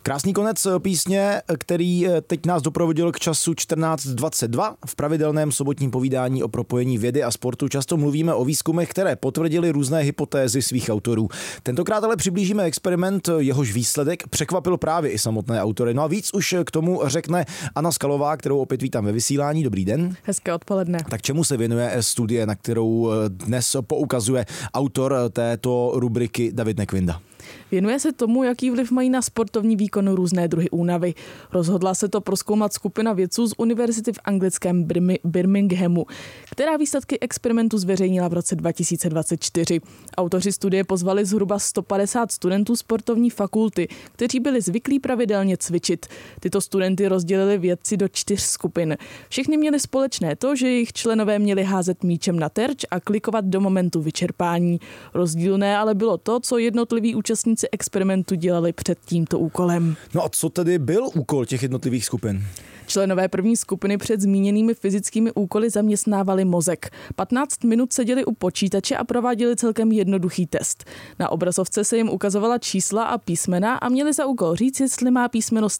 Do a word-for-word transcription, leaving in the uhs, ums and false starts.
Krásný konec písně, který teď nás doprovodil k času čtrnáct dvacet dva. V pravidelném sobotním povídání o propojení vědy a sportu často mluvíme o výzkumech, které potvrdily různé hypotézy svých autorů. Tentokrát ale přiblížíme experiment, jehož výsledek překvapil právě i samotné autory. No a víc už k tomu řekne Anna Skalová, kterou opět vítám ve vysílání. Dobrý den. Hezké odpoledne. Tak čemu se věnuje studie, na kterou dnes poukazuje autor této rubriky David Nekvinda? Věnuje se tomu, jaký vliv mají na sportovní výkon různé druhy únavy. Rozhodla se to prozkoumat skupina vědců z univerzity v anglickém Birminghamu, která výsledky experimentu zveřejnila v roce dva tisíce dvacet čtyři. Autoři studie pozvali zhruba sto padesát studentů sportovní fakulty, kteří byli zvyklí pravidelně cvičit. Tyto studenty rozdělili vědci do čtyř skupin. Všichni měli společné to, že jejich členové měli házet míčem na terč a klikovat do momentu vyčerpání. Rozdílné ale bylo to, co jednotliví účastníci experimentu dělali před tímto úkolem. No a co tedy byl úkol těch jednotlivých skupin? Členové první skupiny před zmíněnými fyzickými úkoly zaměstnávali mozek. patnáct minut seděli u počítače a prováděli celkem jednoduchý test. Na obrazovce se jim ukazovala čísla a písmena a měli za úkol říct, jestli má písmeno